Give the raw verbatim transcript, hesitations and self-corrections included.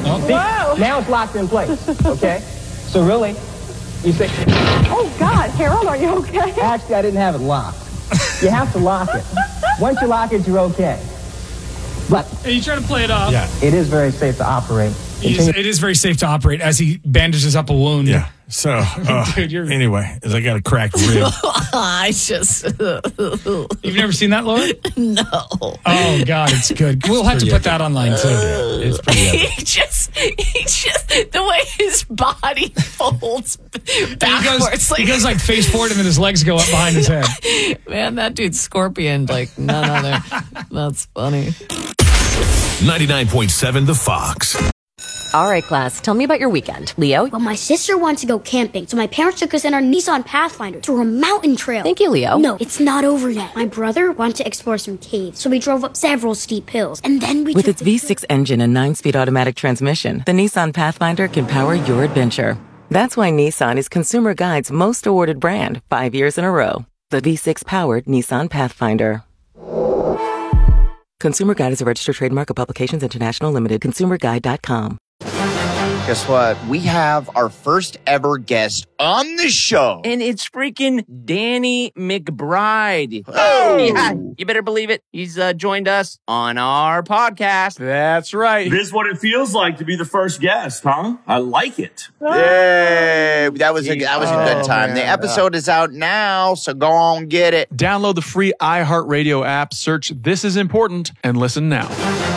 Oh. See, Whoa. now it's locked in place, okay? So really, you say... Oh, God, Harold, are you okay? Actually, I didn't have it locked. You have to lock it. Once you lock it, you're okay. But... Are you trying to play it off? Yeah. It is very safe to operate. Is, it is very safe to operate as he bandages up a wound. Yeah. So, uh, Dude, you're- anyway, as I got a cracked rib. I just... You've never seen that, Laura? No. Oh, God, it's good. We'll have to put that online, too. It's pretty He epic. just, he just, the way his body folds He backwards. goes, like, he goes like face forward and then his legs go up behind his head. man, that dude's Scorpion like none other. That's funny. ninety-nine point seven The Fox. All right, class, tell me about your weekend. Leo? Well, my sister wanted to go camping, so my parents took us in our Nissan Pathfinder to a mountain trail. Thank you, Leo. No, it's not over yet. My brother wanted to explore some caves, so we drove up several steep hills, and then we With took its the V six engine and nine-speed automatic transmission, the Nissan Pathfinder can power your adventure. That's why Nissan is Consumer Guide's most awarded brand five years in a row. The V six-powered Nissan Pathfinder. Consumer Guide is a registered trademark of Publications International Limited. consumer guide dot com. Guess what? We have our first ever guest on the show. And it's freaking Danny McBride. Oh! Yeah, you better believe it. He's uh, joined us on our podcast. That's right. This is what it feels like to be the first guest, huh? I like it. Yay! That was a that was a good time. man. The episode is out now, so go on get it. Download the free iHeartRadio app, search This Is Important, and listen now.